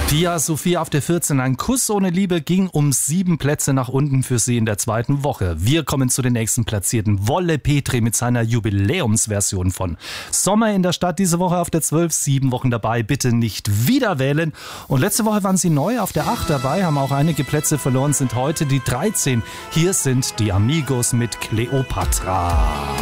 Pia Sophie auf der 14. Ein Kuss ohne Liebe ging um 7 Plätze nach unten für sie in der zweiten Woche. Wir kommen zu den nächsten Platzierten. Wolle Petri mit seiner Jubiläumsversion von Sommer in der Stadt diese Woche auf der 12, 7 Wochen dabei. Bitte nicht wieder wählen. Und letzte Woche waren sie neu auf der 8 dabei, haben auch einige Plätze verloren, sind heute die 13. Hier sind die Amigos mit Cleopatra.